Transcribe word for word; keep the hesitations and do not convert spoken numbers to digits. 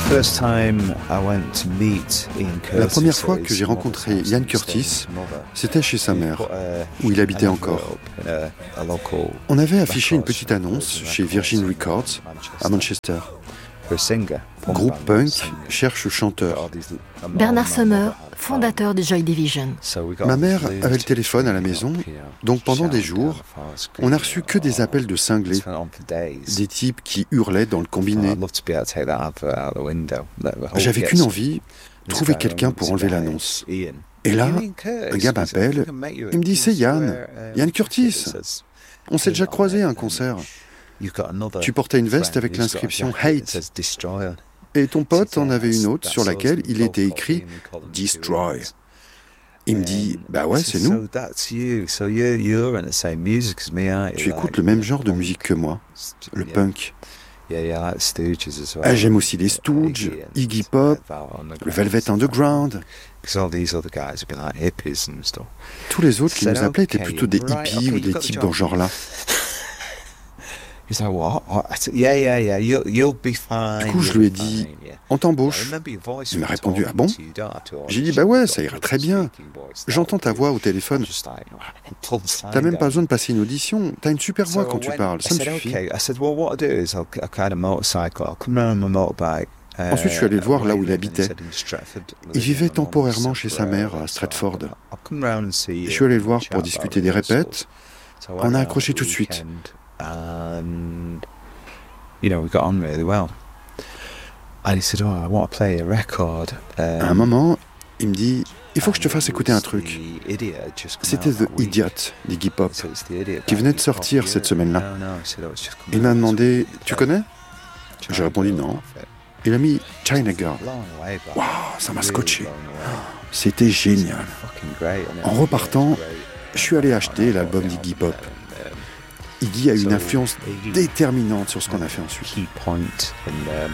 La première fois que j'ai rencontré Ian Curtis, c'était chez sa mère, où il habitait encore. On avait affiché une petite annonce chez Virgin Records à Manchester. Groupe punk cherche chanteur. Bernard Summer, fondateur de Joy Division. Ma mère avait le téléphone à la maison, donc pendant des jours, on n'a reçu que des appels de cinglés, des types qui hurlaient dans le combiné. J'avais qu'une envie, trouver quelqu'un pour enlever l'annonce. Et là, un gars m'appelle, il me dit « C'est Ian, Ian Curtis. On s'est déjà croisé à un concert. Tu portais une veste avec l'inscription « Hate ». Et ton pote en avait une autre sur laquelle il était écrit « Destroy ». Il me dit « Bah ouais, c'est nous. Tu écoutes le même genre de musique que moi, le punk. » Ah, j'aime aussi les Stooges, Iggy Pop, le Velvet Underground. Tous les autres qui nous appelaient étaient plutôt des hippies ou des types dans ce genre-là. Du coup, je lui ai dit « On t'embauche ». Il m'a répondu « Ah bon ?» J'ai dit « Bah ouais, ça ira très bien. J'entends ta voix au téléphone. T'as même pas besoin de passer une audition. T'as une super voix quand tu parles, ça me suffit. » Ensuite, je suis allé le voir là où il habitait. Il vivait temporairement chez sa mère à Stratford. Je suis allé le voir pour discuter des répètes. On a accroché tout de suite. And you know, we got on really well. And he said, "Oh, I want to play a record." Um, à un moment, il me dit, il faut que je te fasse écouter un truc. C'était The Idiot d'Iggy Pop, qui venait de sortir cette semaine-là. Il m'a demandé, tu connais? J'ai répondu non. Il a mis China Girl. Waouh, ça m'a scotché. C'était génial. En repartant, je suis allé acheter l'album d'Iggy Pop. Iggy a eu une influence déterminante sur ce qu'on a fait ensuite.